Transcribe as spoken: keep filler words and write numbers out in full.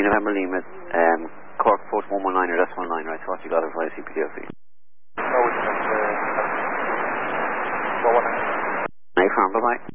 three November Lima, um, Cork Fort one one nine or that's one nine, right? So what you got is via C P D O C. No, it's just, uh, well, what? Nice farm, bye bye.